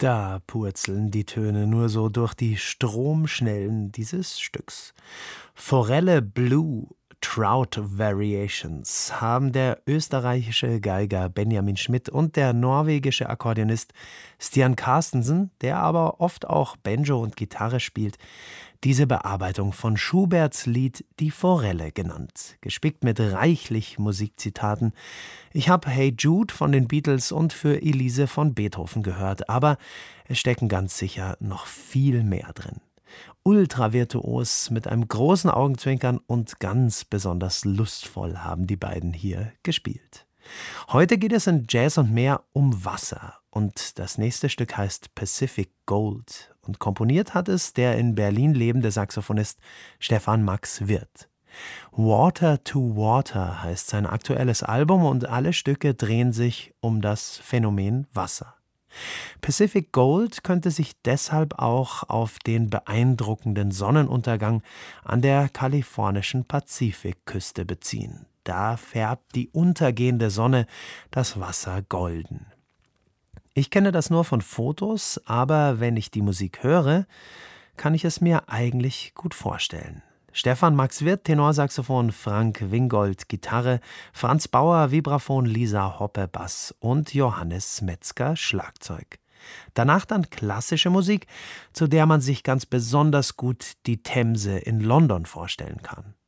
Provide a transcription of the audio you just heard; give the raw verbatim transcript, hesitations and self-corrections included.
Da purzeln die Töne nur so durch die Stromschnellen dieses Stücks. Forelle Blue Trout Variations haben der österreichische Geiger Benjamin Schmidt und der norwegische Akkordeonist Stian Carstensen, der aber oft auch Banjo und Gitarre spielt, diese Bearbeitung von Schuberts Lied Die Forelle genannt, gespickt mit reichlich Musikzitaten. Ich habe Hey Jude von den Beatles und Für Elise von Beethoven gehört, aber es stecken ganz sicher noch viel mehr drin. Ultravirtuos mit einem großen Augenzwinkern und ganz besonders lustvoll haben die beiden hier gespielt. Heute geht es in Jazz und mehr um Wasser und das nächste Stück heißt Pacific Gold und komponiert hat es der in Berlin lebende Saxophonist Stefan Max Wirth. Water to Water heißt sein aktuelles Album und alle Stücke drehen sich um das Phänomen Wasser. Pacific Gold könnte sich deshalb auch auf den beeindruckenden Sonnenuntergang an der kalifornischen Pazifikküste beziehen. Da färbt die untergehende Sonne das Wasser golden. Ich kenne das nur von Fotos, aber wenn ich die Musik höre, kann ich es mir eigentlich gut vorstellen. Stefan Max Wirth, Tenorsaxophon, Frank Wingold, Gitarre, Franz Bauer, Vibraphon, Lisa Hoppe, Bass und Johannes Metzger, Schlagzeug. Danach dann klassische Musik, zu der man sich ganz besonders gut die Themse in London vorstellen kann.